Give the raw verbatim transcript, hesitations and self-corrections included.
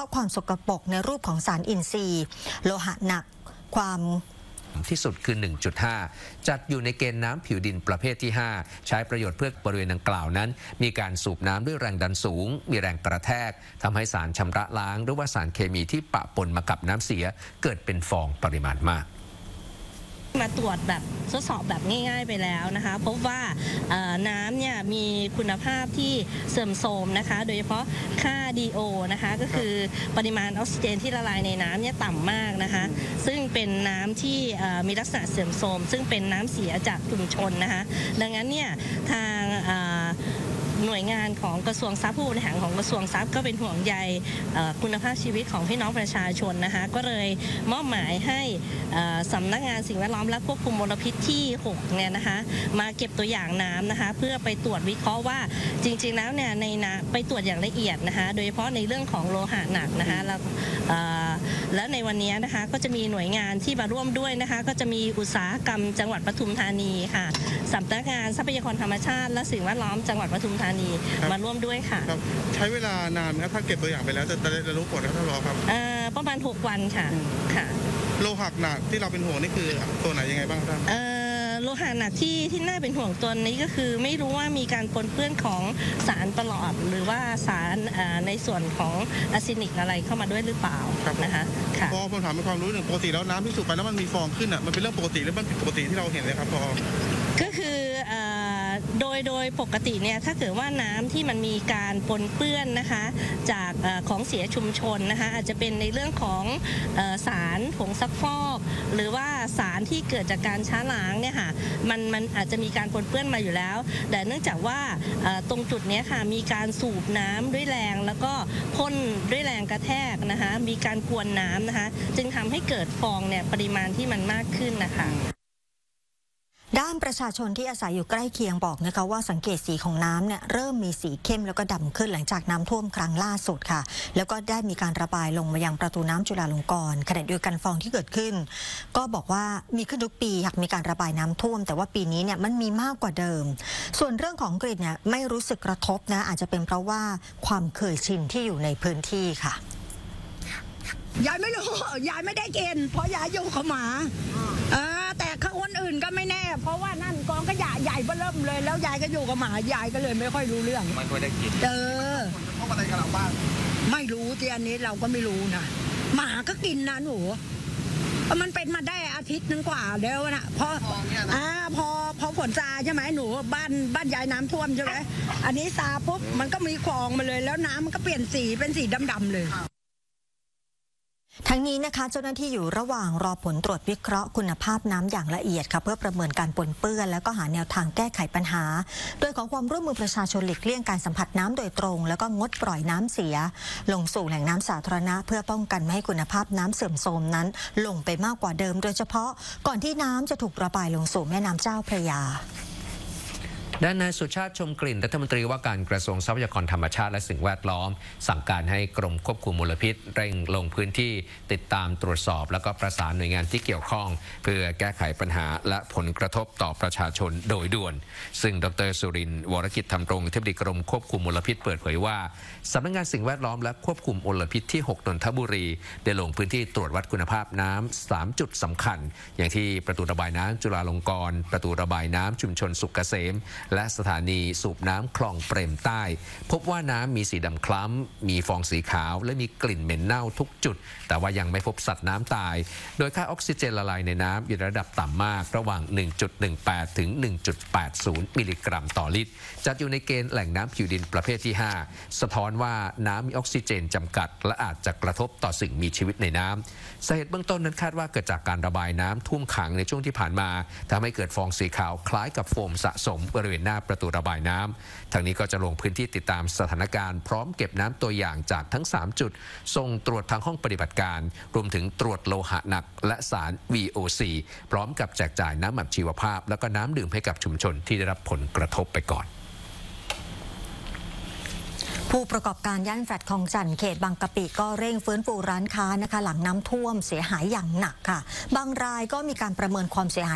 ะความสกปรกในรูปของสารอินทรีย์โลหะหนักความที่สุดคือ หนึ่งจุดห้า จัดอยู่ในเกณฑ์น้ำผิวดินประเภทที่ ห้า ใช้ประโยชน์เพื่อบริเวณดังกล่าวนั้นมีการสูบน้ำด้วยแรงดันสูงมีแรงกระแทกทำให้สารชำระล้างหรือว่าสารเคมีที่ปะปนมากับน้ำเสียเกิดเป็นฟองปริมาณมากมาตรวจแบบทดสอบแบบง่ายๆไปแล้วนะคะพบว่าน้ำเนี่ยมีคุณภาพที่เสื่อมโทรมนะคะโดยเฉพาะค่า ดี โอ นะคะก็คือปริมาณออกซิเจนที่ละลายในน้ำเนี่ยต่ำมากนะคะซึ่งเป็นน้ำที่มีลักษณะเสื่อมโทรมซึ่งเป็นน้ำเสียจากชุมชนนะคะดังนั้นเนี่ยทางหน่วยงานของกระทรวงทรัพย์ผู้บริหารของกระทรวงทรัพย์ก็เป็นห่วงใยคุณภาพชีวิตของพี่น้องประชาชนนะคะก็เลยมอบหมายให้สำนักงานสิ่งแวดล้อมและควบคุมมลพิษที่หกเนี่ยนะคะมาเก็บตัวอย่างน้ำนะคะเพื่อไปตรวจวิเคราะห์ว่าจริงๆแล้วเนี่ยในน้ำไปตรวจอย่างละเอียดนะคะโดยเฉพาะในเรื่องของโลหะหนักนะคะแล้วแล้วในวันนี้นะคะก็จะมีหน่วยงานที่มาร่วมด้วยนะคะก็จะมีอุตสาหกรรมจังหวัดปทุมธานีค่ะสำนักงานทรัพยากรธรรมชาติและสิ่งแวดล้อมจังหวัดปทุมธานีมาร่วมด้วยค่ะใช้เวลานานไหมครับถ้าเก็บตัวอย่างไปแล้วจะจะรู้ผลครับท่านรองครับประมาณหกวันค่ะค่ะโลหะหนักที่เราเป็นห่วงนี่คือตัวไหนยังไงบ้างครับโลหะหนักที่ที่น่าเป็นห่วงตัวนี้ก็คือไม่รู้ว่ามีการปนเปื้อนของสารประหลอดหรือว่าสารในส่วนของอะซินิกอะไรเข้ามาด้วยหรือเปล่านะคะค่ะพอผมถามเป็นความรู้หนึ่งปกติแล้วน้ำที่สูบไปแล้วมันมีฟองขึ้นอ่ะมันเป็นเรื่องปกติหรือมันผิดปกติที่เราเห็นเลยครับพอก็คือโดยโดยปกติเนี่ยถ้าเกิดว่าน้ำที่มันมีการปนเปื้อนนะคะจากของเสียชุมชนนะคะอาจจะเป็นในเรื่องของสารผงซักฟอกหรือว่าสารที่เกิดจากการช้าล้างเนี่ยค่ะมันมันอาจจะมีการปนเปื้อนมาอยู่แล้วแต่เนื่องจากว่าตรงจุดนี้ค่ะมีการสูบน้ำด้วยแรงแล้วก็พ่นด้วยแรงกระแทกนะคะมีการกวนน้ำนะคะจึงทำให้เกิดฟองเนี่ยปริมาณที่มันมากขึ้นนะคะด้านประชาชนที่อาศัยอยู่ใกล้เคียงบอกนะคะว่าสังเกตสีของน้ำเนี่ยเริ่มมีสีเข้มแล้วก็ดำขึ้นหลังจากน้ำท่วมครั้งล่าสุดค่ะแล้วก็ได้มีการระบายลงมายังประตูน้ำจุฬาลงกรณ์ขณะเดียวกันฟองที่เกิดขึ้นก็บอกว่ามีขึ้นทุกปีหากมีการระบายน้ำท่วมแต่ว่าปีนี้เนี่ยมันมีมากกว่าเดิมส่วนเรื่องของกลิ่นเนี่ยไม่รู้สึกกระทบนะอาจจะเป็นเพราะว่าความเคยชินที่อยู่ในพื้นที่ค่ะยายไม่รู้ยายไม่ได้กินเพราะยายอยู่กับหมาเออแต่คนอื่นก็ไม่แน่เพราะว่านั่นกองขยะใหญ่เบ้อเริ่มเลยแล้วยายก็อยู่กับหมายายก็เลยไม่ค่อยรู้เรื่องไม่ค่อยได้กินเออเพราะอะไรกับเราบ้างไม่รู้ที่อันนี้เราก็ไม่รู้นะหมาก็กินนะหนูมันเป็นมาได้อาทิตย์นึงกว่าแล้วนะพออ่าพอพอฝนซาใช่ไหมหนูบ้านบ้านยายน้ำท่วมใช่ไหมอันนี้ซาปุ๊บมันก็มีคลองมาเลยแล้วน้ำมันก็เปลี่ยนสีเป็นสีดำๆเลยทั้งนี้นะคะเจ้าหน้าที่อยู่ระหว่างรอผลตรวจวิเคราะห์คุณภาพน้ำอย่างละเอียดค่ะเพื่อประเมินการปนเปื้อนแล้วก็หาแนวทางแก้ไขปัญหาโดยขอความร่วมมือประชาชนหลีกเลี่ยงการสัมผัสน้ำโดยตรงแล้วก็งดปล่อยน้ำเสียลงสู่แหล่งน้ำสาธารณะเพื่อป้องกันไม่ให้คุณภาพน้ำเสื่อมโทรมนั้นลงไปมากกว่าเดิมโดยเฉพาะก่อนที่น้ำจะถูกระบายลงสู่แม่น้ำเจ้าพระยาด้านนายสุชาติชมกลิ่นรัฐมนตรีว่าการกระทรวงทรัพยากรธรรมชาติและสิ่งแวดล้อมสั่งการให้กรมควบคุมมลพิษเร่งลงพื้นที่ติดตามตรวจสอบแล้วก็ประสานหน่วยงานที่เกี่ยวข้องเพื่อแก้ไขปัญหาและผลกระทบต่อประชาชนโดยด่วนซึ่งดรสุรินทร์วรกิจธรรมรงอธิบดีกรมควบคุมมลพิษเปิดเผยว่าสำนักงานสิ่งแวดล้อมและควบคุมมลพิษที่หกนนทบุรีได้ลงพื้นที่ตรวจวัดคุณภาพน้ำสามจุดสำคัญอย่างที่ประตูระบายน้ำจุฬาลงกรณ์ประตูระบายน้ำชุมชนสุขเกษมและสถานีสูบน้ำคลองเปรมใต้พบว่าน้ำมีสีดำคล้ำมีฟองสีขาวและมีกลิ่นเหม็นเน่าทุกจุดแต่ว่ายังไม่พบสัตว์น้ำตายโดยค่าออกซิเจนละลายในน้ำอยู่ระดับต่ำมากระหว่าง หนึ่งจุดหนึ่งแปด ถึง หนึ่งจุดแปดศูนย์ มิลลิกรัมต่อลิตรจัดอยู่ในเกณฑ์แหล่งน้ำผิวดินประเภทที่ห้าสะท้อนว่าน้ำมีออกซิเจนจำกัดและอาจจะกระทบต่อสิ่งมีชีวิตในน้ำสาเหตุเบื้องต้นนั้นคาดว่าเกิดจากการระบายน้ำท่วมขังในช่วงที่ผ่านมาทำให้เกิดฟองสีขาวคล้ายกับโฟมสะสมบริเวณหน้าประตูระบายน้ำทางนี้ก็จะลงพื้นที่ติดตามสถานการณ์พร้อมเก็บน้ำตัวอย่างจากทั้งสามจุดส่งตรวจทางห้องปฏิบัติการรวมถึงตรวจโลหะหนักและสาร วี โอ ซี พร้อมกับแจกจ่ายน้ำหมักชีวภาพแล้วก็น้ำดื่มให้กับชุมชนที่ได้รับผลกระทบไปก่อนผู้ประกอบการย่านแฟลตคลองจันทน์เขตบางกะปิก็เร่งฟื้นฟูร้านค้านะคะหลังน้ำท่วมเสียหายอย่างหนักค่ะบางรายก็มีการประเมินความเสียหาย